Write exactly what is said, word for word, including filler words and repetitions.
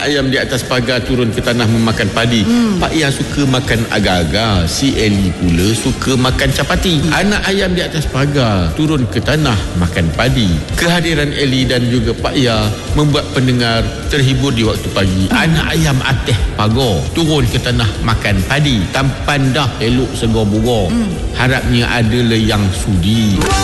ayam di atas pagar turun ke tanah memakan padi. Hmm. Pak Yah suka makan agar-agar. Si Eli pula suka makan capati. Hmm. Anak ayam di atas pagar turun ke tanah makan padi. Kehadiran Eli dan juga Pak Yah membuat pendengar terhibur di waktu pagi. Hmm. Anak ayam atas pagar turun ke tanah makan padi. Tampan dah elok segar bugar. Hmm. Harapnya adalah yang sudi.